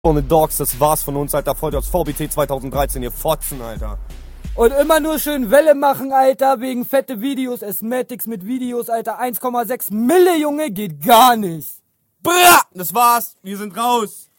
Ohne Dogs, das war's von uns, Alter. Folgt aus VBT 2013, ihr Fotzen, Alter. Und immer nur schön Welle machen, Alter, wegen fette Videos, Asthmatics mit Videos, Alter. 1,6 Mille, Junge, geht gar nicht. Brrr, das war's. Wir sind raus.